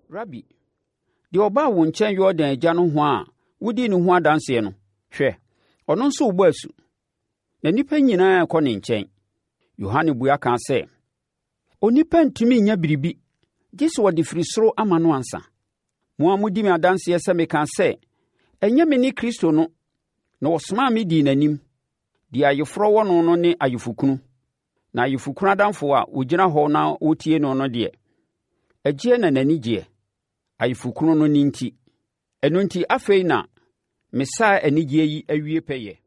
Rabbi, deɛ ɔbaa wo nkyɛn Yordan agya no ho a wodi ne ho adanseɛ no, hwɛ, ɔno nso rebɔ asu, na nnipa nyinaa rekɔ ne nkyɛn. Yohane bua kaa sɛ, onipa ntumi nyɛ biribi, gye sɛ ɔde firi soro ama no ansa. Mo a modi me adanseɛ sɛ mekaa sɛ, ɛnyɛ me ne Kristo no, na ɔsomaa me dii n'anim. Deɛ ayeforɔ wɔ no no ne ayefokunu, na ayefokunu adamfo a wɔgyina hɔ na wɔtie no no deɛ, agyeɛ na n'ani gyeɛ, ayefokunu no ne nti. Ɛno enti afei na mesaa anigyeɛ yi awie pɛyɛ.